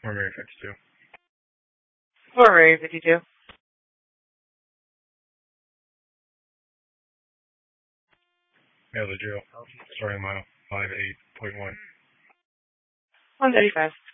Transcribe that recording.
Or maybe 52. Or Area 52. Yeah, the jail. Starting mile 58.1. 135.